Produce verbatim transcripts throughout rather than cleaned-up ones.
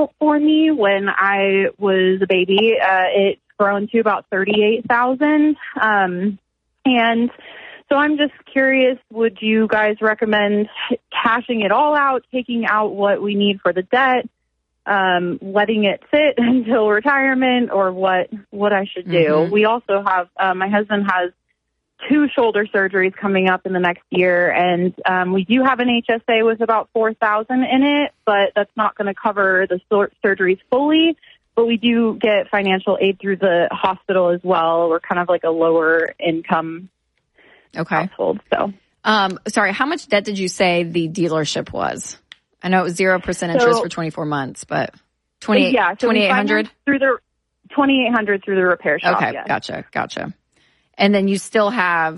out for me when I was a baby. Uh, it's grown to about thirty-eight thousand dollars. Um, and so I'm just curious, would you guys recommend cashing it all out, taking out what we need for the debt, um, letting it sit until retirement, or what, what I should do? Mm-hmm. We also have, uh, my husband has two shoulder surgeries coming up in the next year, and um, we do have an H S A with about four thousand dollars in it, but that's not going to cover the sur- surgeries fully. But we do get financial aid through the hospital as well. We're kind of like a lower income okay. household. So, um, sorry, how much debt did you say the dealership was? I know it was zero percent interest so, for twenty-four months, but twenty yeah, so twenty-eight hundred through the twenty-eight hundred through the repair shop. Okay, yes. gotcha, gotcha. And then you still have,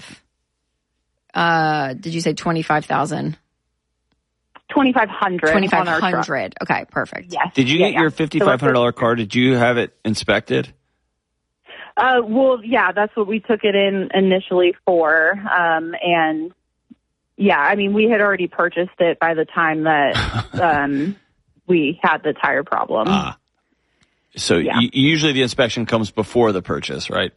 uh, did you say twenty-five thousand? twenty-five hundred. twenty-five hundred. Okay, perfect. Yes. Did you yeah, get yeah. your fifty-five hundred dollars so car? Did you have it inspected? Uh, well, yeah, that's what we took it in initially for. Um, and yeah, I mean, we had already purchased it by the time that um, we had the tire problem. Ah. So yeah. y- usually the inspection comes before the purchase, right?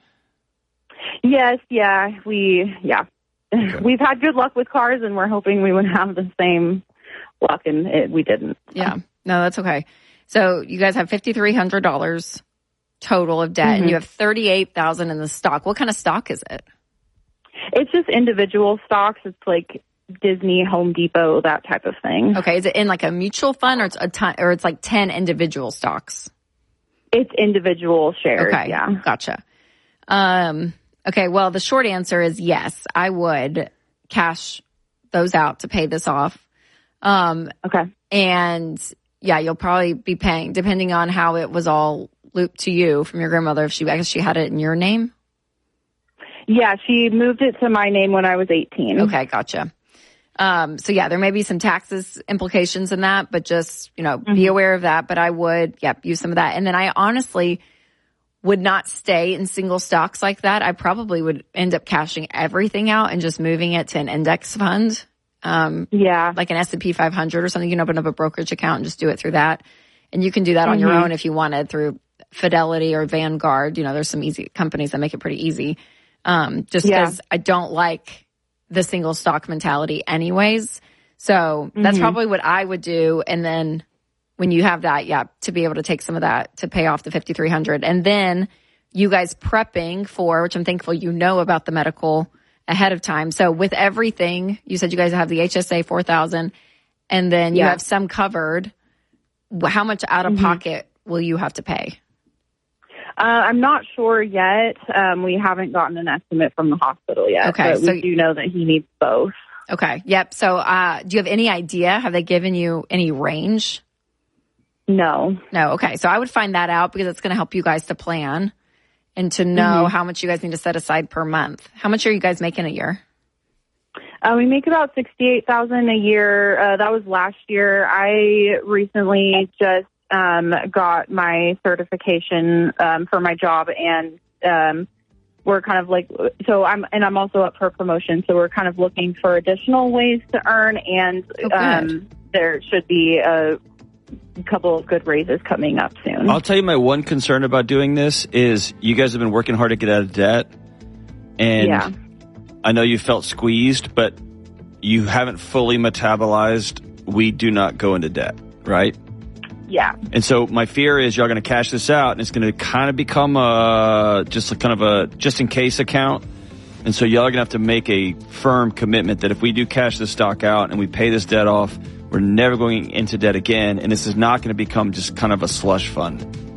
Yes, yeah, we, yeah. Okay. We've had good luck with cars, and we're hoping we would have the same luck, and it, we didn't. Yeah, no, that's okay. So you guys have fifty-three hundred dollars total of debt, mm-hmm. and you have thirty-eight thousand dollars in the stock. What kind of stock is it? It's just individual stocks. It's like Disney, Home Depot, that type of thing. Okay, is it in like a mutual fund, or it's a ton, or it's like ten individual stocks? It's individual shares, okay, yeah. Gotcha. Um... Okay, well, the short answer is yes, I would cash those out to pay this off. Um, okay. And, yeah, you'll probably be paying, depending on how it was all looped to you from your grandmother, if she, I guess she had it in your name? Yeah, she moved it to my name when I was eighteen. Okay, gotcha. Um, so, yeah, there may be some taxes implications in that, but just, you know, mm-hmm. be aware of that. But I would, yep, use some of that. And then I honestly would not stay in single stocks like that. I probably would end up cashing everything out and just moving it to an index fund. Um, yeah. Like an S and P five hundred or something. You can open up a brokerage account and just do it through that. And you can do that mm-hmm. on your own if you wanted through Fidelity or Vanguard. You know, there's some easy companies that make it pretty easy. Um, just because yeah. I don't like the single stock mentality anyways. So mm-hmm. that's probably what I would do. And then when you have that, yeah, to be able to take some of that to pay off the fifty-three hundred. And then you guys prepping for, which I'm thankful you know about the medical ahead of time. So with everything, you said you guys have the H S A four thousand, and then you yeah. have some covered. How much out of mm-hmm. pocket will you have to pay? Uh, I'm not sure yet. Um, we haven't gotten an estimate from the hospital yet. Okay, but so we do know that he needs both. Okay, yep. So uh, do you have any idea? Have they given you any range? No. No, okay. So I would find that out because it's going to help you guys to plan and to know mm-hmm. how much you guys need to set aside per month. How much are you guys making a year? Uh, we make about sixty-eight thousand dollars a year. Uh, that was last year. I recently just um, got my certification um, for my job, and um, we're kind of like, so I'm, and I'm also up for promotion. So we're kind of looking for additional ways to earn, and oh, um, there should be a couple of good raises coming up soon. I'll tell you my one concern about doing this is you guys have been working hard to get out of debt, and yeah. I know you felt squeezed, but you haven't fully metabolized we do not go into debt, right? Yeah. And so my fear is y'all going to cash this out, and it's going to kind of become a just a kind of a just in case account. And so y'all are going to have to make a firm commitment that if we do cash this stock out and we pay this debt off, we're never going into debt again, and this is not going to become just kind of a slush fund.